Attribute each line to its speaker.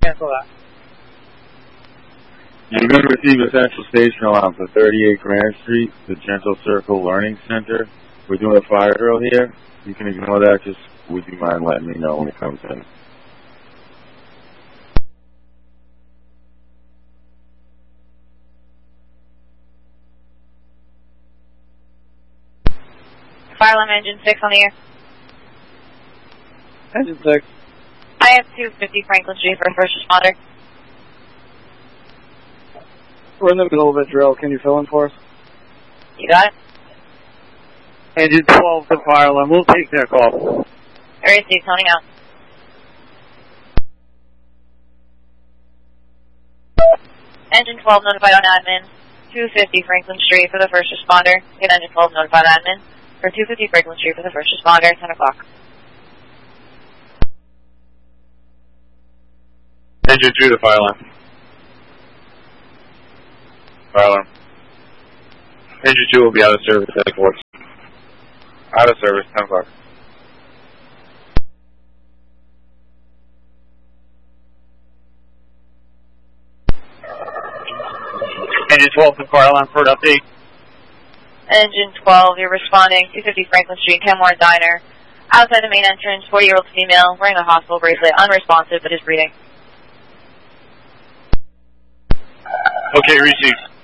Speaker 1: cancel that.
Speaker 2: You're going to receive a central station alarm for 38 Grand Street, the Gentle Circle Learning Center. We're doing a fire drill here. You can ignore that. Just would you mind letting me know when it comes in?
Speaker 3: Fire alarm engine 6 on the air.
Speaker 1: Engine 6.
Speaker 3: I have 250 Franklin Street for a first responder.
Speaker 1: We're in the middle of a drill. Can you fill in for us?
Speaker 3: You got it?
Speaker 4: Engine 12 to fire alarm. We'll take their call.
Speaker 3: Area 6, honing out. Engine 12 notified on admin. 250 Franklin Street for the first responder. Get engine 12 notified on admin. For 250 Franklin Street for the first responder, 10 o'clock.
Speaker 4: Engine 2 to fire alarm. Fire alarm. Engine 2 will be out of service at 4. Out of service, 10 o'clock. Engine 12 to fire alarm for an update.
Speaker 3: Engine 12, you're responding. 250 Franklin Street, Kenmore Diner. Outside the main entrance, 40-year-old female, wearing a hospital bracelet, unresponsive but is breathing.
Speaker 4: Okay, received.